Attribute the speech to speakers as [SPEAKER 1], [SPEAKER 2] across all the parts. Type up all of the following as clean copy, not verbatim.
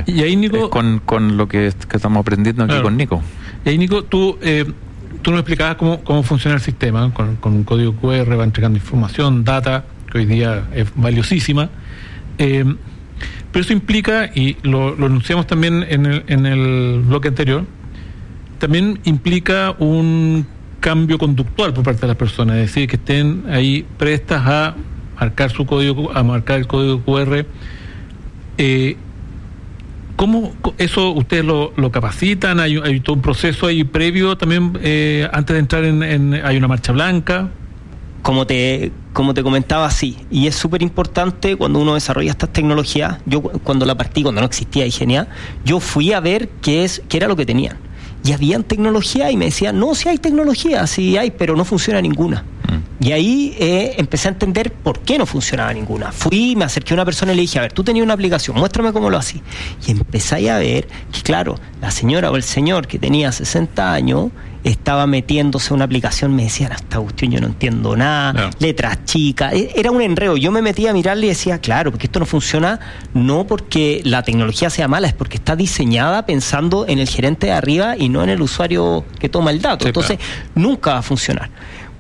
[SPEAKER 1] Y ahí, Nico,
[SPEAKER 2] con lo que estamos aprendiendo aquí con Nico.
[SPEAKER 1] Y ahí, Nico, tú nos explicabas cómo funciona el sistema. Con un código QR va entregando información, data, que hoy día es valiosísima. Pero eso implica, y lo anunciamos también en el bloque anterior, también implica un cambio conductual por parte de las personas, es decir, que estén ahí prestas a marcar el código QR. ¿Cómo eso ustedes lo capacitan? ¿Hay todo un proceso ahí previo también antes de entrar hay una marcha blanca?
[SPEAKER 3] Como te comentaba, sí, y es súper importante cuando uno desarrolla estas tecnologías. Yo cuando no existía Igenia, yo fui a ver qué era lo que tenían. Y habían tecnología y me decían, no, sí hay tecnología, sí hay, pero no funciona ninguna. Y ahí empecé a entender por qué no funcionaba ninguna. Me acerqué a una persona y le dije, a ver, tú tenías una aplicación, muéstrame cómo lo hacías. Y empecé a ver que, claro, la señora o el señor que tenía 60 años estaba metiéndose en una aplicación, me decían, esta cuestión yo no entiendo nada, letras chicas, era un enredo. Yo me metía a mirarle y decía, claro, porque esto no funciona, no porque la tecnología sea mala, es porque está diseñada pensando en el gerente de arriba y no en el usuario que toma el dato. Entonces, nunca va a funcionar.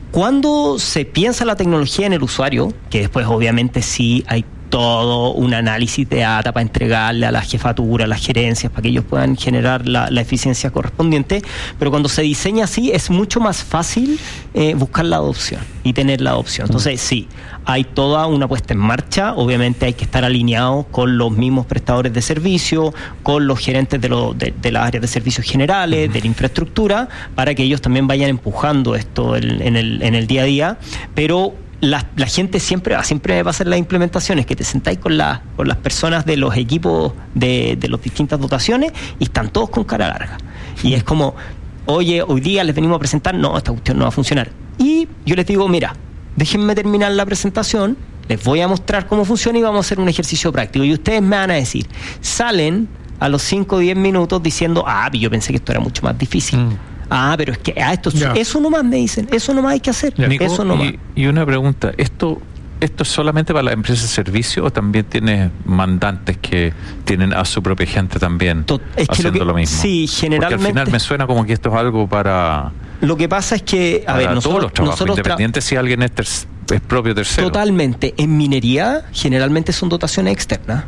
[SPEAKER 3] Cuando se piensa la tecnología en el usuario, que después obviamente sí hay todo un análisis de data para entregarle a la jefatura, a las gerencias, para que ellos puedan generar la eficiencia correspondiente, pero cuando se diseña así es mucho más fácil buscar la adopción y tener la adopción. Entonces sí, hay toda una puesta en marcha, obviamente hay que estar alineados con los mismos prestadores de servicio, con los gerentes de las áreas de servicios generales, de la infraestructura, para que ellos también vayan empujando esto en el día a día, pero la gente siempre va a hacer las implementaciones, que te sentáis con las personas de los equipos de las distintas dotaciones y están todos con cara larga. Y es como, oye, hoy día les venimos a presentar, no, esta cuestión no va a funcionar. Y yo les digo, mira, déjenme terminar la presentación, les voy a mostrar cómo funciona y vamos a hacer un ejercicio práctico. Y ustedes me van a decir, salen a los 5 o 10 minutos diciendo, yo pensé que esto era mucho más difícil. Pero es que eso nomás me dicen, eso nomás hay que hacer.
[SPEAKER 2] Nico,
[SPEAKER 3] eso nomás.
[SPEAKER 2] Y una pregunta, ¿esto es solamente para las empresas de servicio o también tiene mandantes que tienen a su propia gente también haciendo lo mismo?
[SPEAKER 3] Sí, generalmente.
[SPEAKER 2] Porque al final me suena como que esto es algo para...
[SPEAKER 3] Lo que pasa es que,
[SPEAKER 2] todos los trabajos, independiente si alguien es propio tercero. Totalmente.
[SPEAKER 3] En minería, generalmente son dotaciones externas.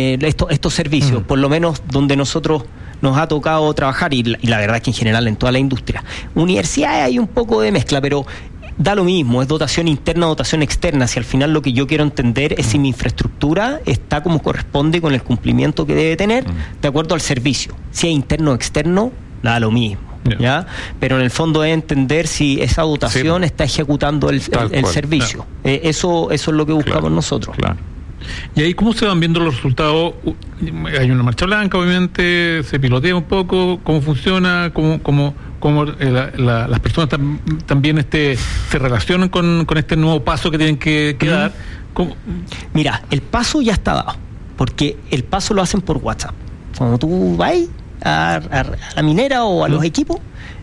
[SPEAKER 3] Estos servicios, por lo menos donde nosotros nos ha tocado trabajar, y la verdad es que en general en toda la industria. Universidades hay un poco de mezcla, pero da lo mismo, es dotación interna o dotación externa. Si al final lo que yo quiero entender es si mi infraestructura está como corresponde con el cumplimiento que debe tener, de acuerdo al servicio. Si es interno o externo, da lo mismo. ¿Ya? Pero en el fondo es entender si esa dotación está ejecutando el servicio. Eso es lo que buscamos nosotros.
[SPEAKER 2] Claro.
[SPEAKER 1] Y ahí, ¿cómo se van viendo los resultados? Hay una marcha blanca, obviamente, se pilotea un poco, cómo funciona, cómo las personas también se relacionan con este nuevo paso que tienen que dar.
[SPEAKER 3] Mira, el paso ya está dado, porque el paso lo hacen por WhatsApp. Cuando tú vas a la minera o a los equipos,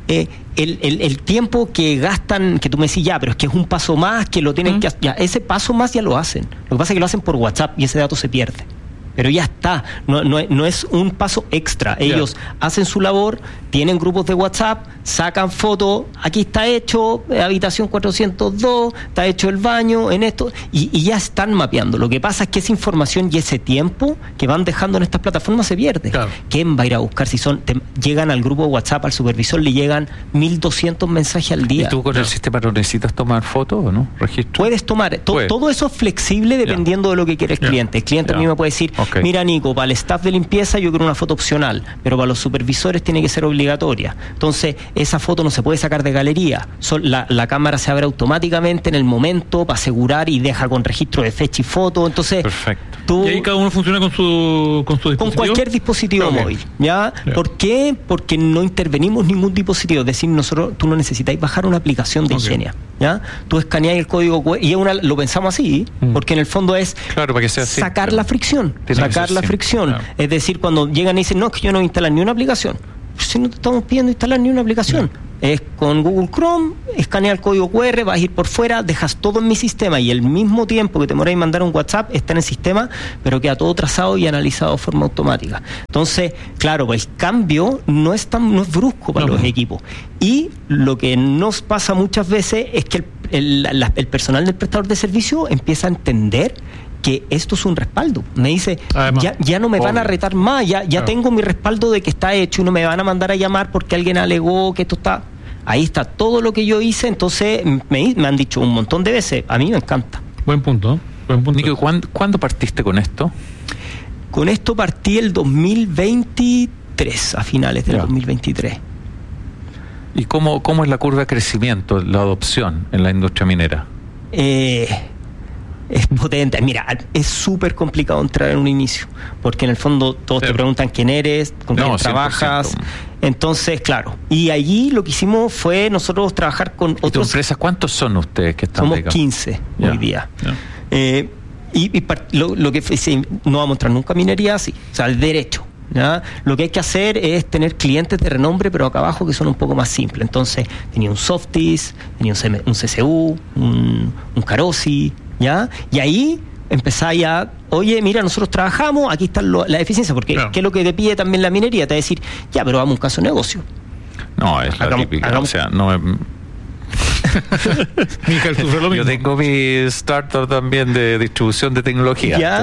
[SPEAKER 3] el tiempo que gastan, que tú me decís, pero es que es un paso más que lo tienen que hacer, ese paso más ya lo hacen. Lo que pasa es que lo hacen por WhatsApp y ese dato se pierde. Pero ya está, no es un paso extra. Ellos hacen su labor, tienen grupos de WhatsApp, sacan fotos, aquí está hecho, habitación 402, está hecho el baño, en esto, y ya están mapeando. Lo que pasa es que esa información y ese tiempo que van dejando en estas plataformas se pierde. Claro. ¿Quién va a ir a buscar si llegan al grupo de WhatsApp, al supervisor le llegan 1.200 mensajes al día?
[SPEAKER 2] ¿Y tú con el sistema no necesitas tomar fotos o no? ¿Registro?
[SPEAKER 3] Puedes tomar, todo eso es flexible dependiendo de lo que quiere el cliente. El cliente a mí me puede decir, mira, Nico, para el staff de limpieza yo quiero una foto opcional, pero para los supervisores tiene que ser obligatoria. Entonces, esa foto no se puede sacar de galería. La cámara se abre automáticamente en el momento para asegurar y deja con registro de fecha y foto. Entonces,
[SPEAKER 1] perfecto. ¿Y ahí cada uno funciona con su dispositivo?
[SPEAKER 3] Con cualquier dispositivo móvil. ¿Ya? ¿Por qué? Porque no intervenimos ningún dispositivo. Es decir, tú no necesitáis bajar una aplicación de Igenia. ¿Ya? Tú escaneas el código QR, y lo pensamos así, porque en el fondo es
[SPEAKER 2] para que sea así,
[SPEAKER 3] sacar la fricción. La fricción. Claro. Es decir, cuando llegan y dicen, no, es que yo no voy a instalar ni una aplicación. Si no te estamos pidiendo instalar ni una aplicación, Es con Google Chrome, escanea el código QR, vas a ir por fuera, dejas todo en mi sistema y el mismo tiempo que te demoráis en mandar un WhatsApp está en el sistema, pero queda todo trazado y analizado de forma automática. Entonces, claro, el cambio no es brusco para los equipos. Y lo que nos pasa muchas veces es que el personal del prestador de servicio empieza a entender que esto es un respaldo. Me dice, ya no me van a retar más, ya tengo mi respaldo de que está hecho y no me van a mandar a llamar porque alguien alegó que esto está... Ahí está todo lo que yo hice, entonces me han dicho un montón de veces, a mí me encanta.
[SPEAKER 1] Buen punto.
[SPEAKER 2] Nico, ¿cuándo partiste con esto?
[SPEAKER 3] Con esto partí el 2023, a finales del 2023.
[SPEAKER 2] ¿Y cómo es la curva de crecimiento, la adopción en la industria minera?
[SPEAKER 3] Es potente. Mira, es súper complicado entrar en un inicio, porque en el fondo todos te preguntan quién eres, con quién trabajas. Entonces, claro. Y allí lo que hicimos fue nosotros trabajar con otras
[SPEAKER 2] empresas. ¿Cuántos son ustedes que están?
[SPEAKER 3] Somos 15 hoy día. Lo que no vamos a entrar nunca a minería así, o sea, el derecho. ¿Ya? Lo que hay que hacer es tener clientes de renombre, pero acá abajo que son un poco más simples. Entonces, tenía un Softis, tenía un CCU, un Carosi, ¿ya? Y ahí empezáis a, oye, mira, nosotros trabajamos, aquí está la eficiencia, porque ¿qué es lo que te pide también la minería? Te va a decir, ya, pero vamos a un caso de negocio.
[SPEAKER 2] No, es la típica, o sea, no es... Yo tengo mi startup también de distribución de tecnología.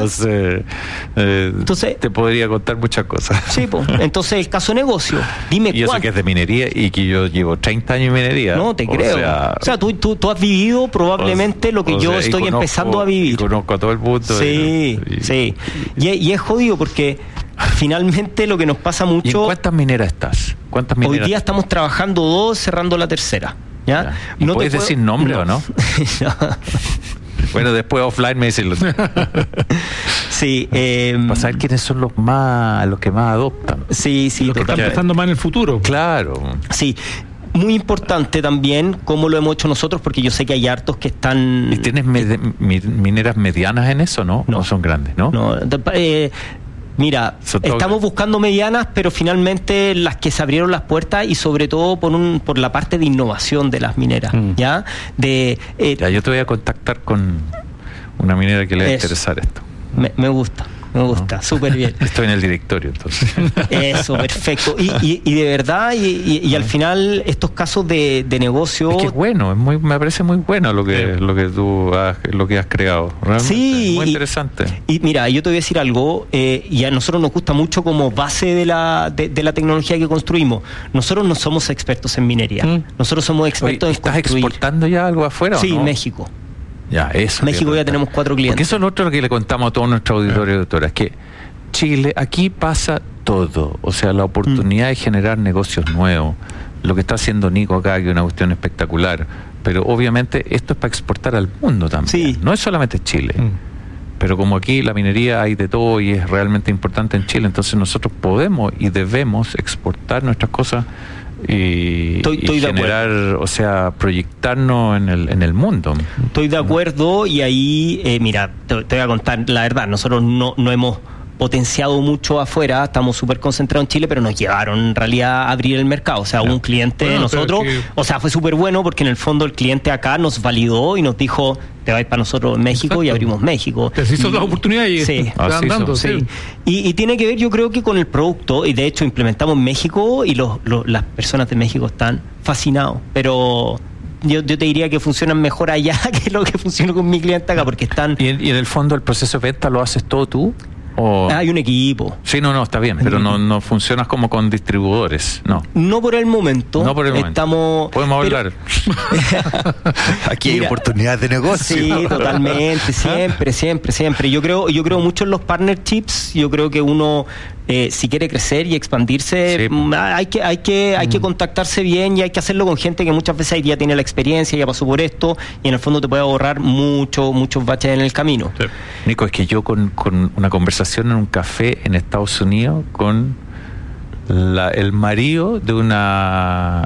[SPEAKER 2] Entonces te podría contar muchas cosas.
[SPEAKER 3] Sí, pues. Entonces el caso de negocio, dime
[SPEAKER 2] y eso que es de minería y que yo llevo 30 años en minería.
[SPEAKER 3] No te creo. O sea, tú has vivido probablemente lo que yo estoy empezando a vivir.
[SPEAKER 2] Y conozco a todo el mundo.
[SPEAKER 3] Sí. Y es jodido porque finalmente lo que nos pasa mucho...
[SPEAKER 2] ¿Y en cuántas mineras estás?
[SPEAKER 3] Hoy día estamos trabajando 2, cerrando la tercera. ¿Ya?
[SPEAKER 2] ¿Y no puedes decir nombre o no? Bueno, después offline me dicen
[SPEAKER 3] sí,
[SPEAKER 2] para saber quiénes son los que más adoptan.
[SPEAKER 3] Sí,
[SPEAKER 1] los que están pensando más en el futuro.
[SPEAKER 2] Claro.
[SPEAKER 3] Sí. Muy importante también cómo lo hemos hecho nosotros, porque yo sé que hay hartos que están...
[SPEAKER 2] ¿Y tienes mineras medianas en eso, no? ¿O son grandes, no?
[SPEAKER 3] No, mira, estamos buscando medianas, pero finalmente las que se abrieron las puertas y sobre todo por la parte de innovación de las mineras, ¿ya?
[SPEAKER 2] Yo te voy a contactar con una minera que le va a interesar esto.
[SPEAKER 3] Me gusta, súper bien.
[SPEAKER 2] Estoy en el directorio, entonces.
[SPEAKER 3] Eso, perfecto. Y de verdad, y al final, estos casos de negocio...
[SPEAKER 2] Es que es bueno, me parece muy bueno lo que has creado. Realmente,
[SPEAKER 3] sí,
[SPEAKER 2] muy interesante.
[SPEAKER 3] Y mira, yo te voy a decir algo, y a nosotros nos gusta mucho como base de la tecnología que construimos. Nosotros no somos expertos en minería. Nosotros somos expertos en construir.
[SPEAKER 2] ¿Estás exportando ya algo afuera
[SPEAKER 3] sí,
[SPEAKER 2] o no?
[SPEAKER 3] México.
[SPEAKER 2] Ya, eso.
[SPEAKER 3] México ya tenemos 4 clientes.
[SPEAKER 2] Porque eso es lo otro que le contamos a todo nuestro auditorio, doctora, es que Chile, aquí pasa todo. O sea, la oportunidad de generar negocios nuevos. Lo que está haciendo Nico acá, que es una cuestión espectacular. Pero obviamente esto es para exportar al mundo también.
[SPEAKER 3] Sí.
[SPEAKER 2] No es solamente Chile. Pero como aquí la minería hay de todo y es realmente importante en Chile, entonces nosotros podemos y debemos exportar nuestras cosas y generar, o sea, proyectarnos en el mundo.
[SPEAKER 3] Estoy de acuerdo y ahí, mira, te voy a contar la verdad, nosotros no hemos potenciado mucho afuera, estamos súper concentrados en Chile, pero nos llevaron en realidad a abrir el mercado, o sea, un cliente de nosotros, o sea, fue súper bueno porque en el fondo el cliente acá nos validó y nos dijo, te vais para nosotros en México. Exacto. Y abrimos México.
[SPEAKER 1] Te hizo la oportunidad y
[SPEAKER 3] sí.
[SPEAKER 1] están dando.
[SPEAKER 3] Sí. Y tiene que ver, yo creo que con el producto, y de hecho implementamos en México y las personas de México están fascinados, pero... Yo te diría que funcionan mejor allá que lo que funciona con mi cliente acá, porque están...
[SPEAKER 2] ¿Y en el fondo el proceso de venta lo haces todo tú? ¿O?
[SPEAKER 3] Hay un equipo.
[SPEAKER 2] Sí, no, está bien, pero no funcionas como con distribuidores, ¿no?
[SPEAKER 3] No por el momento.
[SPEAKER 2] No por el momento.
[SPEAKER 3] Estamos...
[SPEAKER 2] Podemos hablar. Aquí hay oportunidades de negocio.
[SPEAKER 3] Sí, totalmente, siempre. Yo creo mucho en los partnerships. Yo creo que uno, si quiere crecer y expandirse, sí, hay que contactarse bien y hay que hacerlo con gente que muchas veces ya tiene la experiencia, ya pasó por esto y en el fondo te puede ahorrar muchos baches en el camino.
[SPEAKER 2] Sí. Nico, es que yo con una conversación en un café en Estados Unidos con el marido de una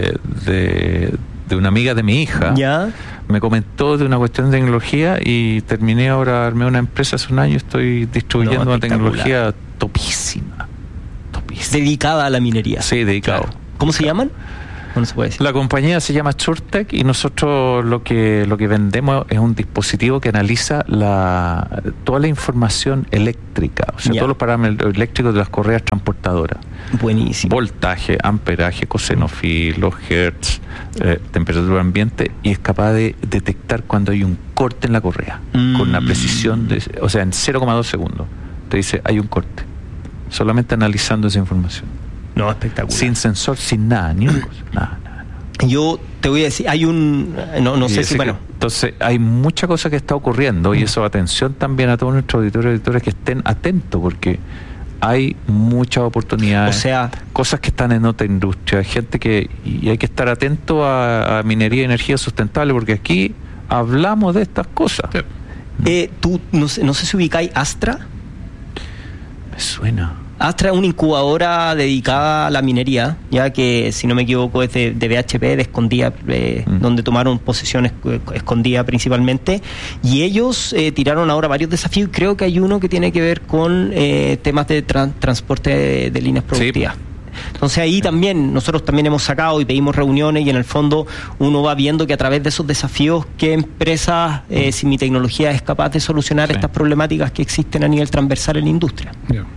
[SPEAKER 2] amiga de mi hija,
[SPEAKER 3] ¿ya?
[SPEAKER 2] Me comentó de una cuestión de tecnología y terminé ahora, armé una empresa hace un año, estoy distribuyendo una tecnología topísima.
[SPEAKER 3] Dedicada a la minería.
[SPEAKER 2] Sí, dedicado.
[SPEAKER 3] Claro. ¿Cómo se llaman? no se puede decir.
[SPEAKER 2] La compañía se llama SureTech y nosotros lo que vendemos es un dispositivo que analiza toda la información eléctrica, o sea, todos los parámetros eléctricos de las correas transportadoras.
[SPEAKER 3] Buenísimo.
[SPEAKER 2] Voltaje, amperaje, coseno phi, los hertz, temperatura ambiente, y es capaz de detectar cuando hay un corte en la correa con una precisión o sea, en 0,2 segundos te dice hay un corte, solamente analizando esa información.
[SPEAKER 3] No, espectacular.
[SPEAKER 2] Sin sensor, sin nada, ni una cosa, nada.
[SPEAKER 3] Yo te voy a decir, hay no sé si, bueno.
[SPEAKER 2] Entonces, hay mucha cosa que está ocurriendo y eso, atención también a todos nuestros auditores y auditoras que estén atentos, porque hay muchas oportunidades,
[SPEAKER 3] o sea,
[SPEAKER 2] cosas que están en otra industria, gente y hay que estar atento a minería y energía sustentable, porque aquí hablamos de estas cosas.
[SPEAKER 3] Tú, no sé si ubicáis Astra.
[SPEAKER 2] Me suena.
[SPEAKER 3] Astra es una incubadora dedicada a la minería, ya que, si no me equivoco, es de BHP, de Escondida, donde tomaron posiciones Escondida principalmente, y ellos tiraron ahora varios desafíos. Creo que hay uno que tiene que ver con temas de transporte de líneas productivas. Sí. Entonces ahí también, nosotros también hemos sacado y pedimos reuniones, y en el fondo uno va viendo que a través de esos desafíos, qué empresas, si mi tecnología es capaz de solucionar estas problemáticas que existen a nivel transversal en la industria.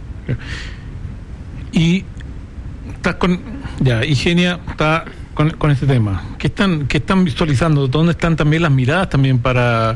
[SPEAKER 1] Y estás Igenia está con este tema. ¿Qué están visualizando? ¿Dónde están también las miradas también para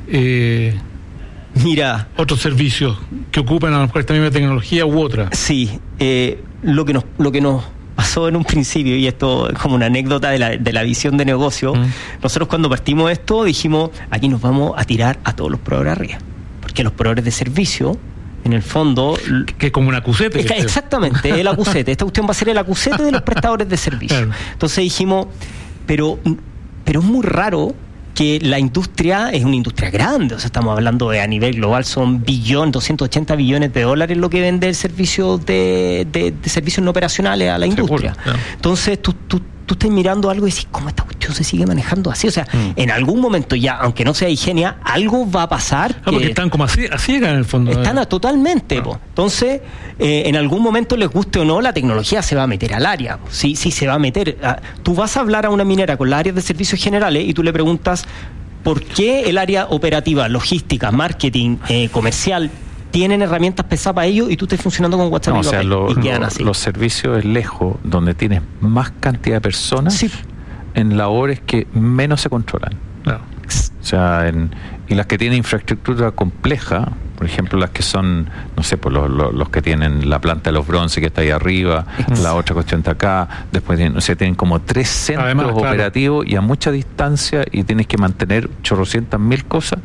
[SPEAKER 1] otros servicios que ocupan a lo mejor esta misma tecnología u otra?
[SPEAKER 3] Sí, lo que nos pasó en un principio, y esto es como una anécdota de la visión de negocio, nosotros cuando partimos esto dijimos, aquí nos vamos a tirar a todos los proveedores arriba, porque los proveedores de servicio, en el fondo,
[SPEAKER 1] que es como un acusete.
[SPEAKER 3] Exactamente, el acusete. Esta cuestión va a ser el acusete de los prestadores de servicio. Claro. Entonces dijimos, pero es muy raro que la industria es una industria grande, o sea, estamos hablando de a nivel global son 280 billones de dólares lo que vende el servicio de servicios no operacionales a la industria. Seguro, claro. Entonces tú estás mirando algo y decís, ¿cómo esta cuestión se sigue manejando así? O sea, en algún momento ya, aunque no sea Igenia, algo va a pasar.
[SPEAKER 1] Porque están como así en el fondo.
[SPEAKER 3] Están totalmente. Entonces, en algún momento, les guste o no, la tecnología se va a meter al área. Sí, se va a meter. Tú vas a hablar a una minera con las áreas de servicios generales y tú le preguntas, ¿por qué el área operativa, logística, marketing, comercial, tienen herramientas pesadas para ello y tú estás funcionando con WhatsApp?
[SPEAKER 2] No, o sea, los servicios es lejos, donde tienes más cantidad de personas en labores que menos se controlan. No. O sea, y las que tienen infraestructura compleja, por ejemplo, las que son, no sé, pues los que tienen la planta de los bronces que está ahí arriba, la otra cuestión está acá, después tienen como 3 centros operativos y a mucha distancia, y tienes que mantener 800.000 cosas.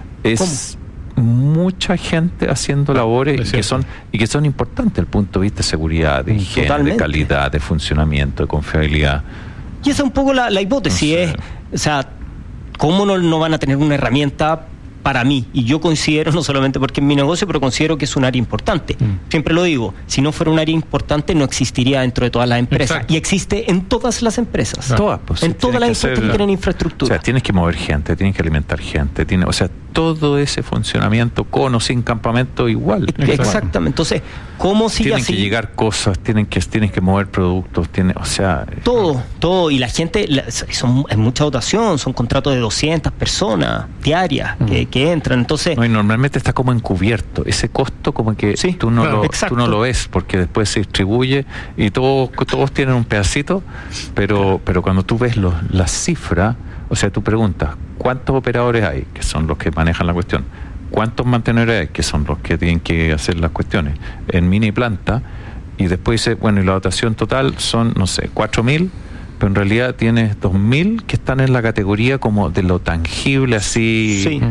[SPEAKER 2] Es mucha gente haciendo labores y que son importantes desde el punto de vista de seguridad, de higiene, de calidad, de funcionamiento, de confiabilidad.
[SPEAKER 3] Y esa es un poco la hipótesis, o sea, ¿cómo no van a tener una herramienta para mí? Y yo considero, no solamente porque es mi negocio, pero considero que es un área importante. Siempre lo digo, si no fuera un área importante no existiría dentro de todas las empresas. Exacto. Y existe en todas las empresas.
[SPEAKER 2] Claro. Todas, pues,
[SPEAKER 3] en todas las empresas que tienen infraestructura.
[SPEAKER 2] O sea, tienes que mover gente, tienes que alimentar gente, o sea, todo ese funcionamiento con o sin campamento igual.
[SPEAKER 3] Exactamente. Entonces, ¿cómo sigue así?
[SPEAKER 2] Tienen que llegar cosas, tienes que mover productos, o sea...
[SPEAKER 3] Todo. Y la gente, es mucha dotación, son contratos de 200 personas diarias que entran. Entonces...
[SPEAKER 2] No, y normalmente está como encubierto. Ese costo como que tú no lo ves, porque después se distribuye y todos tienen un pedacito, pero cuando tú ves las cifras, o sea, tú preguntas, ¿cuántos operadores hay? Que son los que manejan la cuestión. ¿Cuántos mantenedores hay? Que son los que tienen que hacer las cuestiones en mini planta. Y después dice, bueno, y la dotación total son, no sé, 4.000, pero en realidad tienes 2.000 que están en la categoría como de lo tangible, así,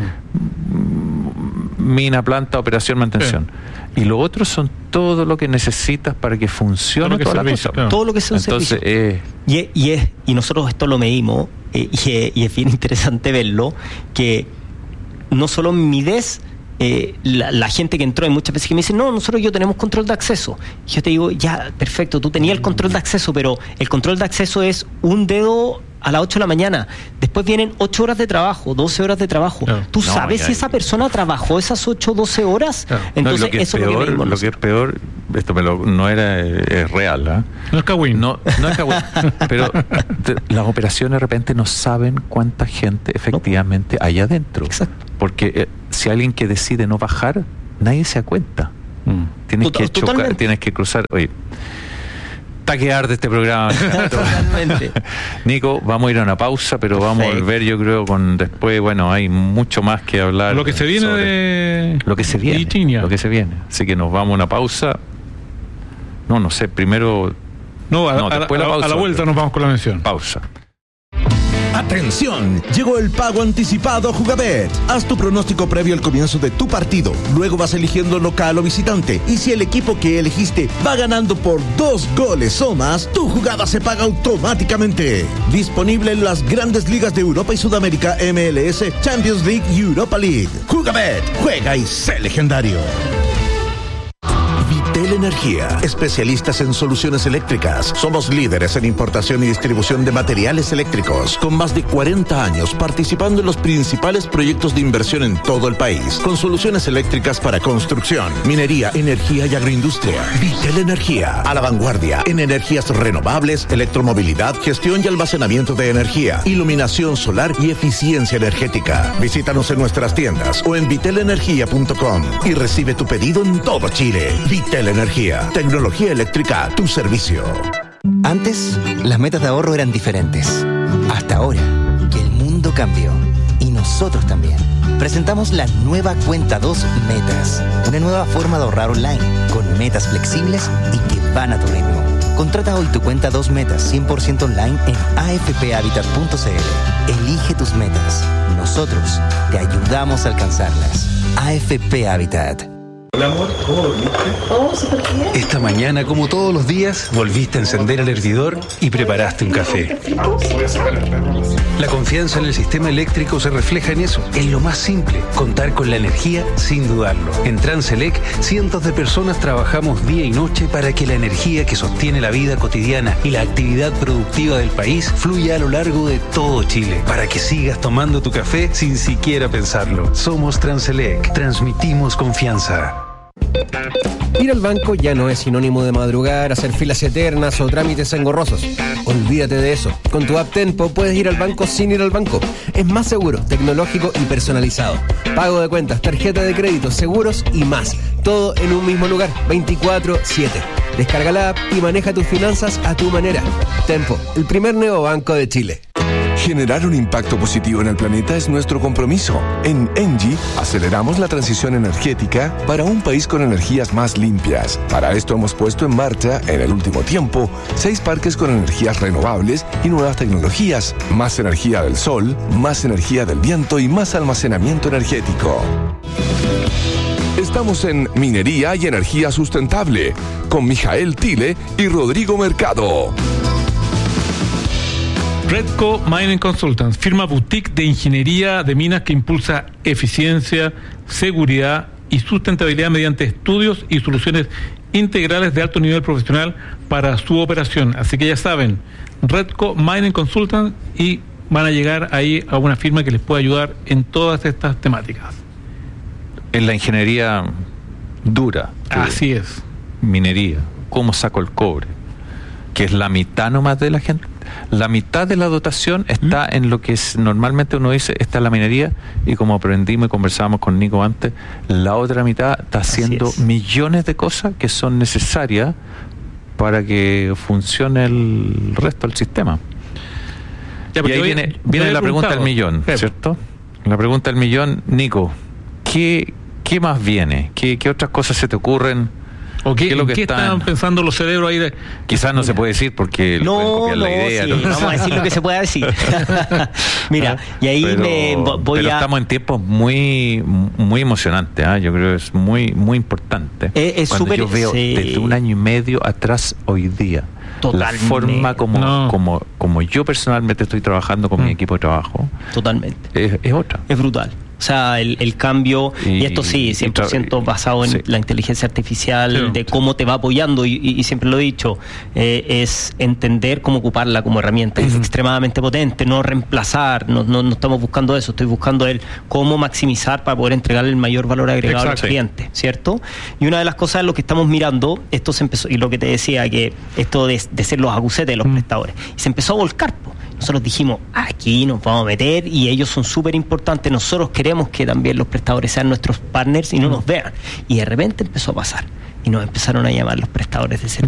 [SPEAKER 2] mina, planta, operación, mantención. Y lo otro son todo lo que necesitas para que funcione toda la cosa.
[SPEAKER 3] Todo lo que es un servicio. Y nosotros esto lo medimos, y es bien interesante verlo, que no solo mides la gente que entró, hay muchas veces que me dicen, nosotros tenemos control de acceso. Y yo te digo, ya, perfecto, tú tenías el control de acceso, pero el control de acceso es un dedo a las 8 de la mañana. Después vienen 8 horas de trabajo, 12 horas de trabajo. Claro. ¿Tú sabes si esa persona trabajó esas 8 o 12 horas?
[SPEAKER 2] Claro.
[SPEAKER 3] Entonces,
[SPEAKER 2] eso es lo que es peor, esto no era es real, ¿eh?
[SPEAKER 1] No es cagüín.
[SPEAKER 2] No es cagüín. Pero las operaciones de repente no saben cuánta gente efectivamente hay adentro.
[SPEAKER 3] Exacto.
[SPEAKER 2] Porque si alguien que decide no bajar, nadie se da cuenta. Tienes que chocar, tienes que cruzar. Oye, está que arde este programa.
[SPEAKER 3] Totalmente.
[SPEAKER 2] Nico, vamos a ir a una pausa, pero vamos a volver, yo creo, después, hay mucho más que hablar.
[SPEAKER 1] Lo que se viene de...
[SPEAKER 2] Lo que se viene. Lo que se viene. Así que nos vamos a una pausa. No sé, primero...
[SPEAKER 1] después a la vuelta nos vamos con la mención.
[SPEAKER 2] Pausa.
[SPEAKER 4] ¡Atención! Llegó el pago anticipado Jugabet. Haz tu pronóstico previo al comienzo de tu partido. Luego vas eligiendo local o visitante. Y si el equipo que elegiste va ganando por 2 goles o más, tu jugada se paga automáticamente. Disponible en las grandes ligas de Europa y Sudamérica, MLS, Champions League y Europa League. Jugabet. Juega y sé legendario. Vitel Energía, especialistas en soluciones eléctricas. Somos líderes en importación y distribución de materiales eléctricos, con más de 40 años participando en los principales proyectos de inversión en todo el país, con soluciones eléctricas para construcción, minería, energía y agroindustria. Vitel Energía, a la vanguardia en energías renovables, electromovilidad, gestión y almacenamiento de energía, iluminación solar y eficiencia energética. Visítanos en nuestras tiendas o en vitelenergia.com y recibe tu pedido en todo Chile. Vitel Energía, tecnología eléctrica a tu servicio.
[SPEAKER 5] Antes, las metas de ahorro eran diferentes. Hasta ahora, que el mundo cambió. Y nosotros también. Presentamos la nueva Cuenta 2 Metas. Una nueva forma de ahorrar online, con metas flexibles y que van a tu ritmo. Contrata hoy tu Cuenta 2 Metas 100% online en afphabitat.cl. Elige tus metas. Nosotros te ayudamos a alcanzarlas. AFP Habitat.
[SPEAKER 6] Hola amor, ¿cómo dormiste?
[SPEAKER 7] Oh, súper bien.
[SPEAKER 6] Esta mañana, como todos los días, volviste a encender el hervidor y preparaste un café. La confianza en el sistema eléctrico se refleja en eso, en lo más simple, contar con la energía sin dudarlo. En Transelec, cientos de personas trabajamos día y noche para que la energía que sostiene la vida cotidiana y la actividad productiva del país fluya a lo largo de todo Chile, para que sigas tomando tu café sin siquiera pensarlo. Somos Transelec, transmitimos confianza.
[SPEAKER 8] Ir al banco ya no es sinónimo de madrugar, hacer filas eternas o trámites engorrosos. Olvídate de eso. Con tu app Tenpo puedes ir al banco sin ir al banco. Es más seguro, tecnológico y personalizado. Pago de cuentas, tarjeta de crédito, seguros y más. Todo en un mismo lugar, 24/7. Descarga la app y maneja tus finanzas a tu manera. Tenpo, el primer neobanco de Chile.
[SPEAKER 9] Generar un impacto positivo en el planeta es nuestro compromiso. En Engie aceleramos la transición energética para un país con energías más limpias. Para esto hemos puesto en marcha, en el último tiempo, 6 parques con energías renovables y nuevas tecnologías. Más energía del sol, más energía del viento y más almacenamiento energético. Estamos en Minería y Energía Sustentable con Mijael Tile y Rodrigo Mercado.
[SPEAKER 1] Redco Mining Consultants, firma boutique de ingeniería de minas que impulsa eficiencia, seguridad y sustentabilidad mediante estudios y soluciones integrales de alto nivel profesional para su operación. Así que ya saben, Redco Mining Consultants, y van a llegar ahí a una firma que les puede ayudar en todas estas temáticas.
[SPEAKER 2] En la ingeniería dura.
[SPEAKER 1] Así es.
[SPEAKER 2] Minería. ¿Cómo saco el cobre? Que es la mitad nomás de la gente. La mitad de la dotación está en lo que normalmente uno dice, está en la minería, y como aprendimos y conversábamos con Nico antes, la otra mitad está haciendo millones de cosas que son necesarias para que funcione el resto del sistema. Ya, y ahí viene la pregunta del millón, ¿cierto? La pregunta del millón, Nico, ¿qué más viene? ¿Qué otras cosas se te ocurren?
[SPEAKER 1] ¿O qué están pensando los cerebros ahí?
[SPEAKER 2] Quizás no se puede decir porque
[SPEAKER 3] no, copiar la idea. Sí, vamos a decir lo que se pueda decir. Mira, y ahí
[SPEAKER 2] pero estamos en tiempos muy emocionantes, ¿eh? Yo creo que es muy importante.
[SPEAKER 3] Es
[SPEAKER 2] cuando yo veo desde un año y medio atrás hoy día, totalmente. La forma como yo personalmente estoy trabajando con mi equipo de trabajo,
[SPEAKER 3] totalmente
[SPEAKER 2] es otra.
[SPEAKER 3] Es brutal. O sea, el cambio, y esto sí, 100% basado en la inteligencia artificial, de cómo te va apoyando, y siempre lo he dicho, es entender cómo ocuparla como herramienta. Es extremadamente potente, no reemplazar, no estamos buscando eso, estoy buscando cómo maximizar para poder entregarle el mayor valor agregado al cliente, ¿cierto? Y una de las cosas en lo que estamos mirando, esto se empezó, y lo que te decía, que esto de ser los agucetes de los prestadores, y se empezó a volcar, nosotros dijimos, aquí nos vamos a meter, y ellos son súper importantes, nosotros queremos que también los prestadores sean nuestros partners y no nos vean. Y de repente empezó a pasar, y nos empezaron a llamar los prestadores de servicio.